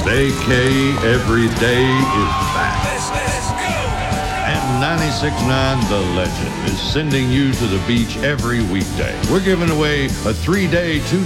Vacay Every Day is back. And 96.9 The Legend is sending you to the beach every weekday. We're giving away a 3-day, 2